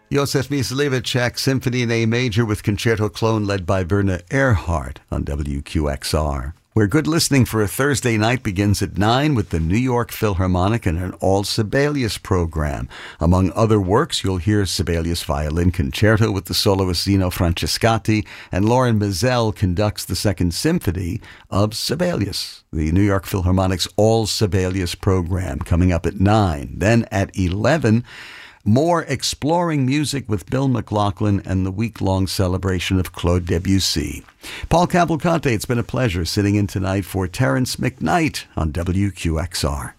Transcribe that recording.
Josef Myslivacek Symphony in A Major with Concerto Clone led by Werner Erhard on WQXR, where good listening for a Thursday night begins at 9 with the New York Philharmonic and an all-Sibelius program. Among other works, you'll hear Sibelius Violin Concerto with the soloist Zino Francescatti, and Lauren Mizell conducts the Second Symphony of Sibelius. The New York Philharmonic's all-Sibelius program coming up at 9. Then at 11... more exploring music with Bill McLaughlin and the week-long celebration of Claude Debussy. Paul Cavalcante, it's been a pleasure sitting in tonight for Terrence McKnight on WQXR.